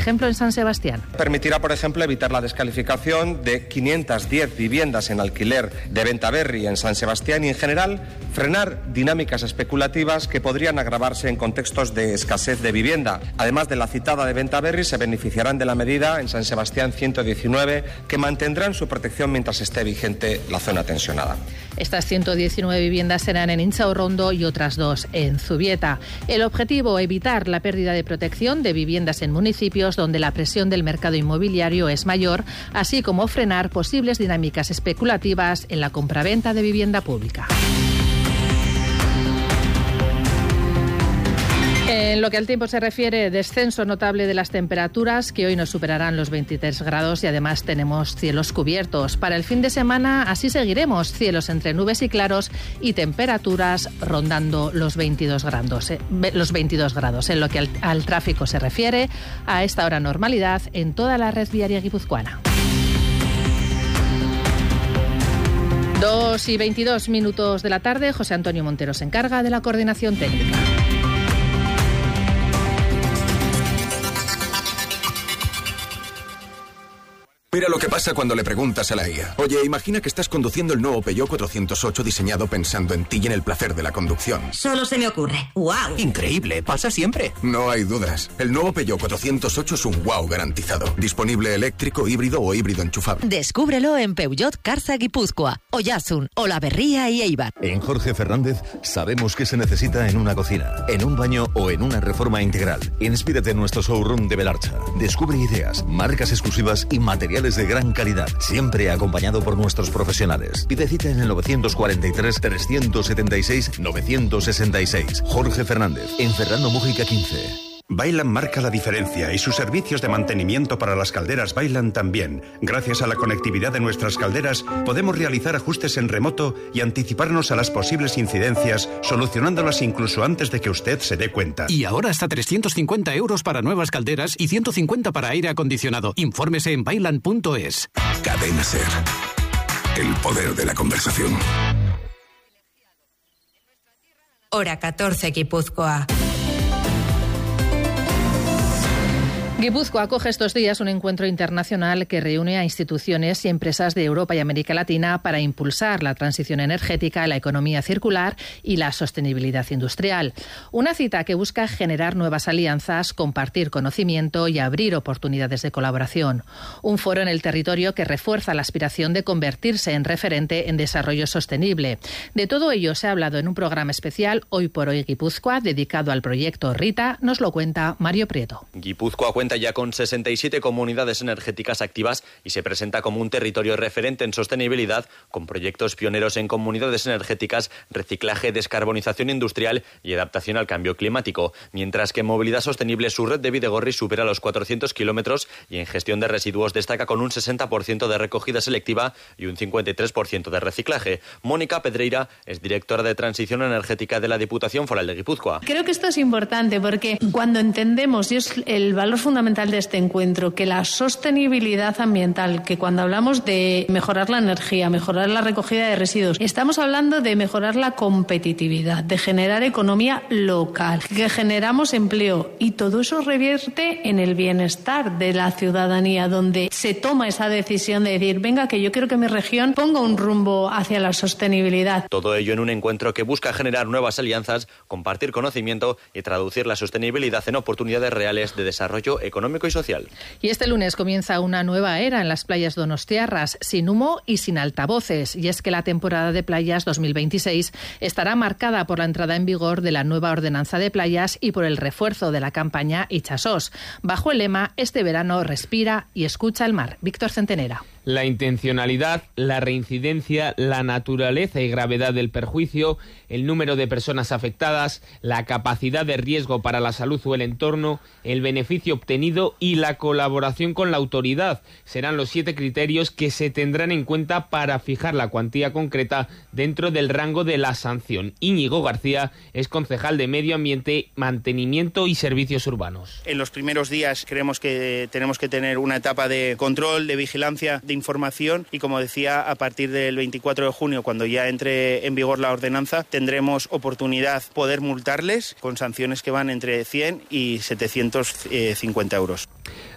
ejemplo, en San Sebastián. Permitirá, por ejemplo, evitar la descalificación de 510 viviendas en alquiler de Bentaberri en San Sebastián y, en general, frenar dinámicas especulativas que podrían agravarse en contextos de escasez de vivienda. Además de la citada de Bentaberri, se beneficiarán de la medida en San Sebastián 119, que mantendrán su protección mientras esté vigente la zona tensionada. Estas 119 viviendas serán en Inchaurrondo y otras 2 en Zubieta. El objetivo, evitar la pérdida de protección de viviendas en municipios donde la presión del mercado inmobiliario es mayor, así como frenar posibles dinámicas especulativas en la compraventa de vivienda pública. En lo que al tiempo se refiere, descenso notable de las temperaturas, que hoy no superarán los 23 grados y además tenemos cielos cubiertos. Para el fin de semana así seguiremos, cielos entre nubes y claros y temperaturas rondando los 22 grados. En lo que al tráfico se refiere, a esta hora normalidad en toda la red viaria guipuzcoana. 2:22 de la tarde, José Antonio Montero se encarga de la coordinación técnica. Mira lo que pasa cuando le preguntas a la IA. Oye, imagina que estás conduciendo el nuevo Peugeot 408 diseñado pensando en ti y en el placer de la conducción. Solo se me ocurre. ¡Wow! Increíble, pasa siempre. No hay dudas. El nuevo Peugeot 408 es un wow garantizado. Disponible eléctrico, híbrido o híbrido enchufable. Descúbrelo en Peugeot Carza Guipúzcoa, Oyarzun, Olaberría y Eibar. En Jorge Fernández sabemos qué se necesita en una cocina, en un baño o en una reforma integral. Inspírate en nuestro showroom de Belarcha. Descubre ideas, marcas exclusivas y materiales de gran calidad, siempre acompañado por nuestros profesionales. Pide cita en el 943-376-966. Jorge Fernández, en Fernando Mújica 15. Vaillant marca la diferencia y sus servicios de mantenimiento para las calderas Vaillant también. Gracias a la conectividad de nuestras calderas, podemos realizar ajustes en remoto y anticiparnos a las posibles incidencias, solucionándolas incluso antes de que usted se dé cuenta. Y ahora hasta 350 euros para nuevas calderas y 150 para aire acondicionado. Infórmese en vaillant.es. Cadena SER. El poder de la conversación. Hora 14, Guipúzcoa. Guipúzcoa acoge estos días un encuentro internacional que reúne a instituciones y empresas de Europa y América Latina para impulsar la transición energética, la economía circular y la sostenibilidad industrial. Una cita que busca generar nuevas alianzas, compartir conocimiento y abrir oportunidades de colaboración. Un foro en el territorio que refuerza la aspiración de convertirse en referente en desarrollo sostenible. De todo ello se ha hablado en un programa especial Hoy por Hoy Guipúzcoa, dedicado al proyecto Rita. Nos lo cuenta Mario Prieto. Guipúzcoa cuenta ya con 67 comunidades energéticas activas y se presenta como un territorio referente en sostenibilidad, con proyectos pioneros en comunidades energéticas, reciclaje, descarbonización industrial y adaptación al cambio climático, mientras que en movilidad sostenible su red de Bidegorri supera los 400 kilómetros y en gestión de residuos destaca con un 60% de recogida selectiva y un 53% de reciclaje. Mónica Pedreira es directora de Transición Energética de la Diputación Foral de Guipúzcoa. Creo que esto es importante porque cuando entendemos, y es el valor fundamental de este encuentro, que la sostenibilidad ambiental, que cuando hablamos de mejorar la energía, mejorar la recogida de residuos, estamos hablando de mejorar la competitividad, de generar economía local, que generamos empleo y todo eso revierte en el bienestar de la ciudadanía, donde se toma esa decisión de decir, venga, que yo quiero que mi región ponga un rumbo hacia la sostenibilidad. Todo ello en un encuentro que busca generar nuevas alianzas, compartir conocimiento y traducir la sostenibilidad en oportunidades reales de desarrollo económico y social. Y este lunes comienza una nueva era en las playas donostiarras, sin humo y sin altavoces. Y es que la temporada de playas 2026 estará marcada por la entrada en vigor de la nueva ordenanza de playas y por el refuerzo de la campaña Itxasos, bajo el lema Este verano respira y escucha el mar. Víctor Centenera. La intencionalidad, la reincidencia, la naturaleza y gravedad del perjuicio, el número de personas afectadas, la capacidad de riesgo para la salud o el entorno, el beneficio obtenido y la colaboración con la autoridad serán los 7 criterios que se tendrán en cuenta para fijar la cuantía concreta dentro del rango de la sanción. Íñigo García es concejal de Medio Ambiente, Mantenimiento y Servicios Urbanos. En los primeros días creemos que tenemos que tener una etapa de control, de vigilancia, de información y, como decía, a partir del 24 de junio, cuando ya entre en vigor la ordenanza, tendremos oportunidad poder multarles con sanciones que van entre 100 y 750 euros.